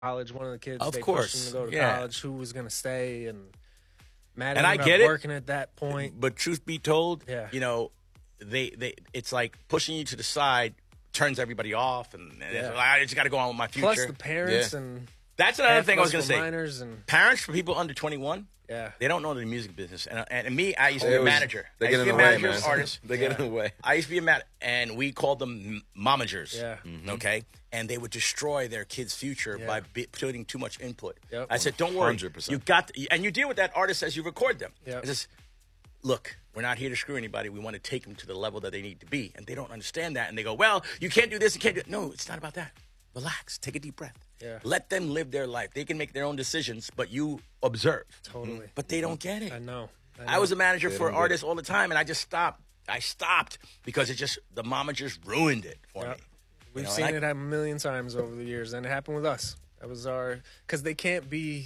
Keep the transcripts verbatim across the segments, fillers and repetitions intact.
college. One of the kids, Of they course. pushed him to go to Yeah. college. Who was going to stay? And Matt And I ended get up it. working at that point. But truth be told, Yeah. you know, they they it's like pushing you to the side turns everybody off, and, and Yeah. it's like, I just got to go on with my future. Plus the parents Yeah. and That's another half thing of I was us going to were say. minors and Parents for people under twenty-one, yeah. they don't know the music business. And, and, and me, I used to It be a was- manager. They I get used in to the be a way, manager man. of artists. They get in the way. I used to be a man, and we called them m- momagers. Yeah. Okay, and they would destroy their kids' future Yeah. by be, putting too much input. Yep. I said, "Don't worry, one hundred percent. you got," to, and you deal with that artist as you record them. Yep. I says, "Look, we're not here to screw anybody. We want to take them to the level that they need to be," and they don't understand that, and they go, "Well, you can't do this, you can't do." No, it's not about that. Relax, take a deep breath. Yeah. Let them live their life. They can make their own decisions, but you observe. Totally. But they don't get it. I know. I, know. I was a manager They for don't get artists all the time, and I just stopped. I stopped because it just the mama just ruined it for Yep. me. We've You know, seen and I- it happen a million times over the years, and it happened with us. That was our because they can't be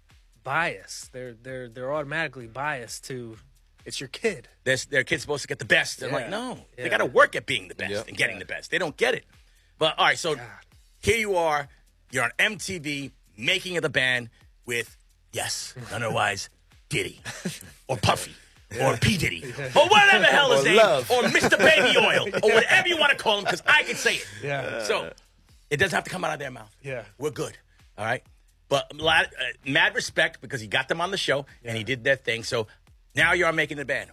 biased. They're they're they're automatically biased to it's your kid. Their, their kid's supposed to get the best. I'm like, Yeah. no, they Yeah. got to work at being the best Yep. and getting Yeah. the best. They don't get it. But all right, so God. here you are. You're on M T V, making of the band with yes, none otherwise, Diddy or Puffy. Or P. Diddy, or whatever the hell his Or name, Love. or Mister Baby Oil, or whatever you want to call him, because I can say it. Yeah. So it doesn't have to come out of their mouth. Yeah. We're good. All right. But a lot, uh, mad respect because he got them on the show and he did their thing. So now you're making the band.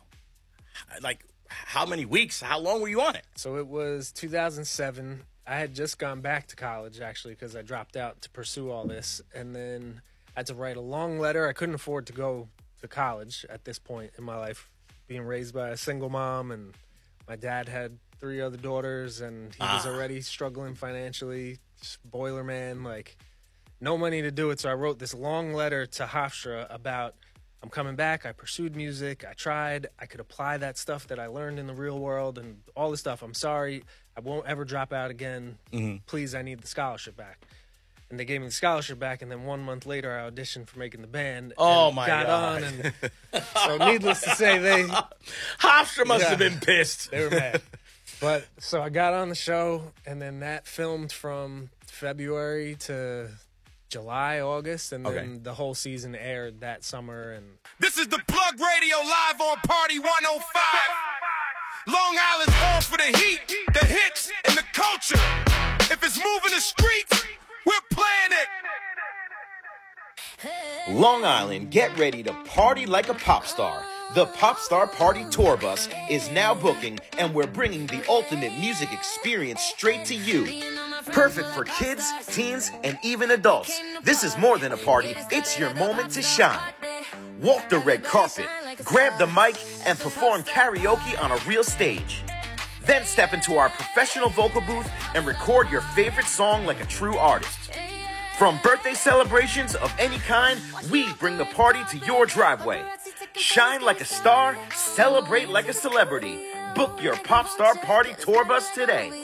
Like, how many weeks? How long were you on it? So it was two thousand seven. I had just gone back to college, actually, because I dropped out to pursue all this. And then I had to write a long letter. I couldn't afford to go to college at this point in my life, being raised by a single mom. And my dad had three other daughters, and he was already struggling financially. Just boiler man, like, no money to do it. So I wrote this long letter to Hofstra about I'm coming back. I pursued music. I tried. I could apply that stuff that I learned in the real world and all this stuff. I'm sorry. I won't ever drop out again. Please, I need the scholarship back. And they gave me the scholarship back. And then one month later, I auditioned for making the band. Oh, and my got God. on. And so needless to say, they Hofstra must Yeah. have been pissed. they were mad. But so I got on the show, and then that filmed from February to July, August, and then Okay. the whole season aired that summer. And This is the Plug Radio live on Party one oh five. Long Island's home for the heat, the hits, and the culture. If it's moving the streets, we're playing it. Long Island, get ready to party like a pop star. The Pop Star Party Tour Bus is now booking, and we're bringing the ultimate music experience straight to you. Perfect for kids, teens, and even adults. This is more than a party, it's your moment to shine. Walk the red carpet, grab the mic, and perform karaoke on a real stage. Then step into our professional vocal booth and record your favorite song like a true artist. From birthday celebrations of any kind, we bring the party to your driveway. Shine like a star, celebrate like a celebrity. Book your Pop Star Party Tour Bus today.